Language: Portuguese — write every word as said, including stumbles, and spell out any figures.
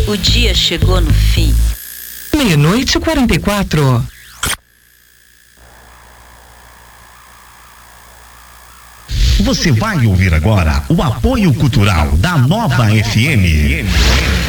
O dia chegou no fim. Meia-noite e quarenta e quatro. Você vai ouvir agora o apoio cultural da Nova F M.